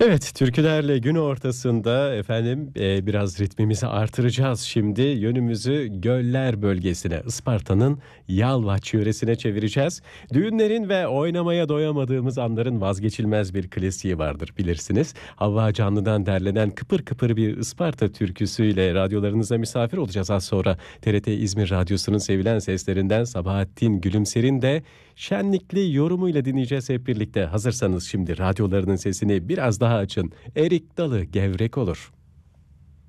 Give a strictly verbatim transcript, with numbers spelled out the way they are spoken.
Evet, türkülerle gün ortasında efendim e, biraz ritmimizi artıracağız. Şimdi yönümüzü Göller bölgesine, Isparta'nın Yalvaç yöresine çevireceğiz. Düğünlerin ve oynamaya doyamadığımız anların vazgeçilmez bir klasiği vardır bilirsiniz. Havva Canlı'dan derlenen kıpır kıpır bir Isparta türküsüyle radyolarınıza misafir olacağız az sonra. T R T İzmir Radyosu'nun sevilen seslerinden Sabahattin Gülümser'in de şenlikli yorumuyla dinleyeceğiz hep birlikte. Hazırsanız şimdi radyolarının sesini biraz daha açın. Erik dalı gevrek olur.